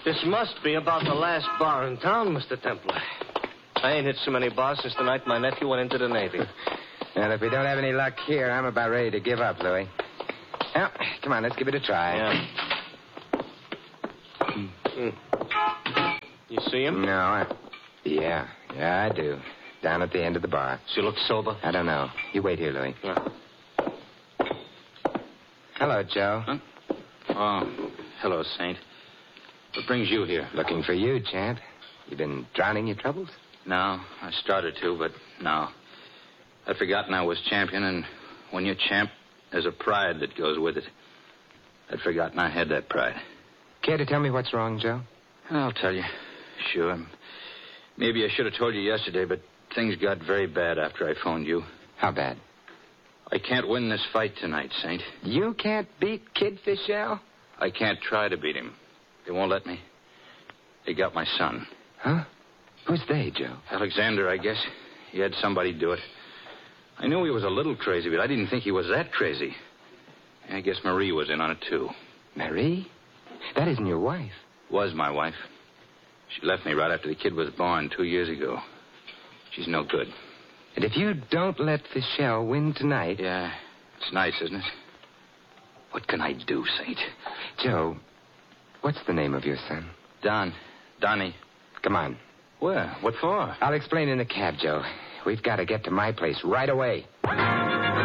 This must be about the last bar in town, Mr. Templar. I ain't hit so many bars since the night my nephew went into the Navy. And if we don't have any luck here, I'm about ready to give up, Louie. Well, come on, let's give it a try. Yeah. You see him? No, Yeah, I do. Down at the end of the bar. Does he look sober? I don't know. You wait here, Louie. Yeah. Hello, Joe. Huh? Oh, hello, Saint. What brings you here? Looking for you, champ. You been drowning your troubles? No, I started to, but no. I'd forgotten I was champion, and when you're champ, there's a pride that goes with it. I'd forgotten I had that pride. Care to tell me what's wrong, Joe? I'll tell you. Sure. Maybe I should have told you yesterday, but things got very bad after I phoned you. How bad? I can't win this fight tonight, Saint. You can't beat Kid Fischel? I can't try to beat him. They won't let me. They got my son. Huh? Who's they, Joe? Alexander, I guess. He had somebody do it. I knew he was a little crazy, but I didn't think he was that crazy. I guess Marie was in on it, too. Marie? That isn't your wife. Was my wife. She left me right after the kid was born 2 years ago. She's no good. And if you don't let Fischel win tonight... Yeah, it's nice, isn't it? What can I do, Saint? Joe, what's the name of your son? Donnie. Come on. Where? What for? I'll explain in the cab, Joe. We've got to get to my place right away.